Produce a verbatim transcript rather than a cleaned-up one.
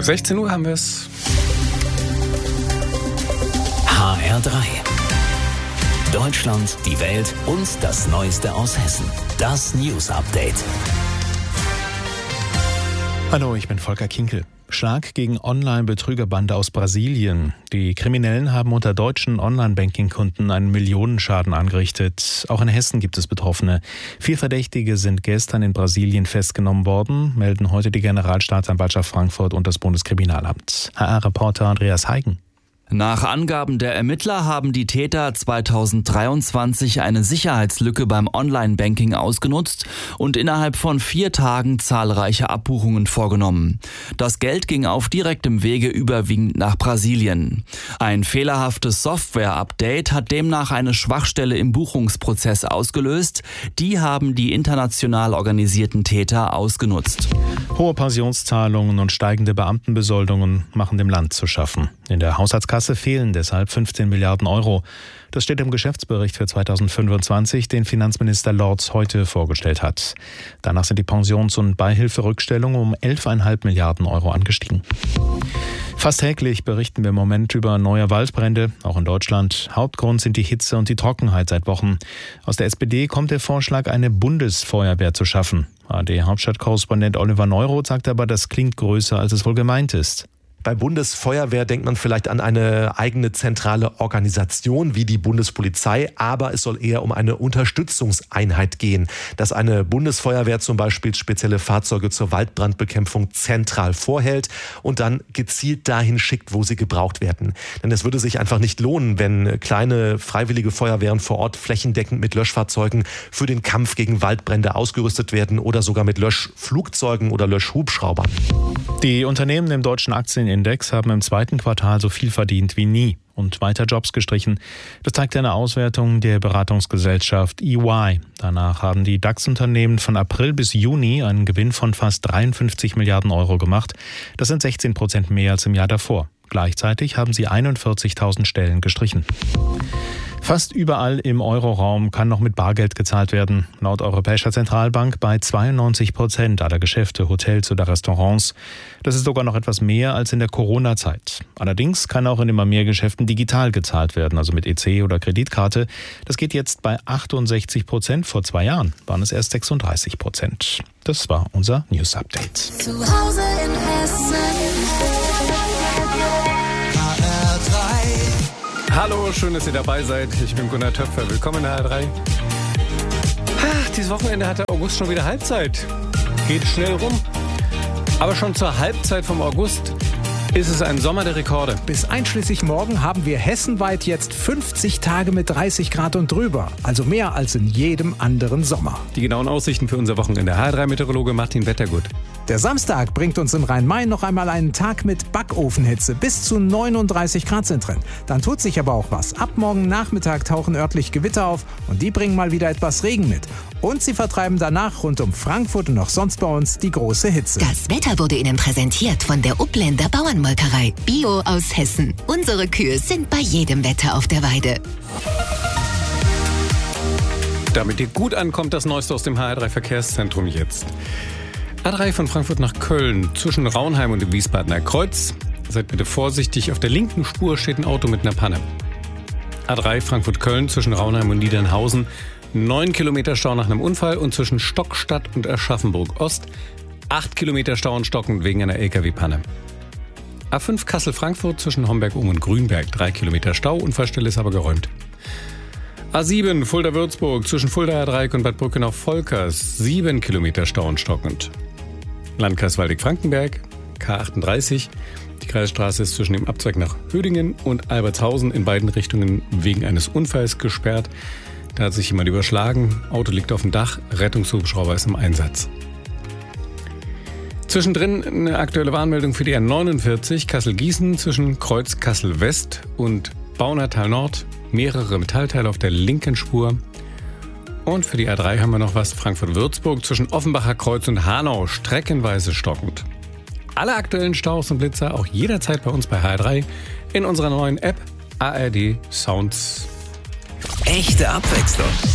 sechzehn Uhr haben wir es. H R drei. Deutschland, die Welt und das Neueste aus Hessen. Das News Update. Hallo, ich bin Volker Kinkel. Schlag gegen Online-Betrügerbande aus Brasilien. Die Kriminellen haben unter deutschen Online-Banking-Kunden einen Millionenschaden angerichtet. Auch in Hessen gibt es Betroffene. Vier Verdächtige sind gestern in Brasilien festgenommen worden, melden heute die Generalstaatsanwaltschaft Frankfurt und das Bundeskriminalamt. H R-Reporter Andreas Heigen. Nach Angaben der Ermittler haben die Täter zweitausenddreiundzwanzig eine Sicherheitslücke beim Online-Banking ausgenutzt und innerhalb von vier Tagen zahlreiche Abbuchungen vorgenommen. Das Geld ging auf direktem Wege überwiegend nach Brasilien. Ein fehlerhaftes Software-Update hat demnach eine Schwachstelle im Buchungsprozess ausgelöst. Die haben die international organisierten Täter ausgenutzt. Hohe Pensionszahlungen und steigende Beamtenbesoldungen machen dem Land zu schaffen. In der Haushaltskasse fehlen deshalb fünfzehn Milliarden Euro. Das steht im Geschäftsbericht für zweitausendfünfundzwanzig, den Finanzminister Lorz heute vorgestellt hat. Danach sind die Pensions- und Beihilferückstellungen um elf Komma fünf Milliarden Euro angestiegen. Fast täglich berichten wir im Moment über neue Waldbrände, auch in Deutschland. Hauptgrund sind die Hitze und die Trockenheit seit Wochen. Aus der S P D kommt der Vorschlag, eine Bundesfeuerwehr zu schaffen. A R D-Hauptstadtkorrespondent Oliver Neuroth sagt aber, das klingt größer, als es wohl gemeint ist. Bei Bundesfeuerwehr denkt man vielleicht an eine eigene zentrale Organisation wie die Bundespolizei, aber es soll eher um eine Unterstützungseinheit gehen, dass eine Bundesfeuerwehr zum Beispiel spezielle Fahrzeuge zur Waldbrandbekämpfung zentral vorhält und dann gezielt dahin schickt, wo sie gebraucht werden. Denn es würde sich einfach nicht lohnen, wenn kleine freiwillige Feuerwehren vor Ort flächendeckend mit Löschfahrzeugen für den Kampf gegen Waldbrände ausgerüstet werden oder sogar mit Löschflugzeugen oder Löschhubschraubern. Die Unternehmen im deutschen Aktienindex haben im zweiten Quartal so viel verdient wie nie und weiter Jobs gestrichen. Das zeigt eine Auswertung der Beratungsgesellschaft E Y. Danach haben die DAX-Unternehmen von April bis Juni einen Gewinn von fast dreiundfünfzig Milliarden Euro gemacht. Das sind sechzehn Prozent mehr als im Jahr davor. Gleichzeitig haben sie einundvierzigtausend Stellen gestrichen. Fast überall im Euroraum kann noch mit Bargeld gezahlt werden. Laut Europäischer Zentralbank bei zweiundneunzig Prozent aller Geschäfte, Hotels oder Restaurants. Das ist sogar noch etwas mehr als in der Corona-Zeit. Allerdings kann auch in immer mehr Geschäften digital gezahlt werden, also mit E C oder Kreditkarte. Das geht jetzt bei achtundsechzig Prozent. Vor zwei Jahren waren es erst sechsunddreißig Prozent. Das war unser News Update. Zu Hause in Hessen. Hallo, schön, dass ihr dabei seid. Ich bin Gunnar Töpfer. Willkommen in der H R drei. Ach, dieses Wochenende hat der August schon wieder Halbzeit. Geht schnell rum. Aber schon zur Halbzeit vom August ist es ein Sommer der Rekorde. Bis einschließlich morgen haben wir hessenweit jetzt fünfzig Tage mit dreißig Grad und drüber. Also mehr als in jedem anderen Sommer. Die genauen Aussichten für unser Wochenende. H R drei-Meteorologe Martin Wettergut. Der Samstag bringt uns im Rhein-Main noch einmal einen Tag mit Backofenhitze. Bis zu neununddreißig Grad sind drin. Dann tut sich aber auch was. Ab morgen Nachmittag tauchen örtlich Gewitter auf und die bringen mal wieder etwas Regen mit. Und sie vertreiben danach rund um Frankfurt und auch sonst bei uns die große Hitze. Das Wetter wurde Ihnen präsentiert von der Upländer Bauernmolkerei. Bio aus Hessen. Unsere Kühe sind bei jedem Wetter auf der Weide. Damit ihr gut ankommt, das Neueste aus dem H R drei Verkehrszentrum jetzt. A drei von Frankfurt nach Köln, zwischen Raunheim und dem Wiesbadener Kreuz. Seid bitte vorsichtig, auf der linken Spur steht ein Auto mit einer Panne. A drei Frankfurt-Köln, zwischen Raunheim und Niedernhausen. neun Kilometer Stau nach einem Unfall und zwischen Stockstadt und Aschaffenburg-Ost. acht Kilometer Stau und stockend wegen einer L K W-Panne. A fünf Kassel-Frankfurt, zwischen Homberg-Ohm und Grünberg. drei Kilometer Stau, Unfallstelle ist aber geräumt. A sieben Fulda-Würzburg, zwischen Fuldaer-Dreieck und Bad Brückenau-Volkers. sieben Kilometer Stau und stockend. Landkreis Waldeck-Frankenberg, K achtunddreißig. Die Kreisstraße ist zwischen dem Abzweig nach Hödingen und Albertshausen in beiden Richtungen wegen eines Unfalls gesperrt. Da hat sich jemand überschlagen, Auto liegt auf dem Dach, Rettungshubschrauber ist im Einsatz. Zwischendrin eine aktuelle Warnmeldung für die R neunundvierzig Kassel-Gießen zwischen Kreuz Kassel-West und Baunatal Nord. Mehrere Metallteile auf der linken Spur. Und für die A drei haben wir noch was. Frankfurt-Würzburg zwischen Offenbacher Kreuz und Hanau streckenweise stockend. Alle aktuellen Staus und Blitzer auch jederzeit bei uns bei H R drei in unserer neuen App A R D Sounds. Echte Abwechslung.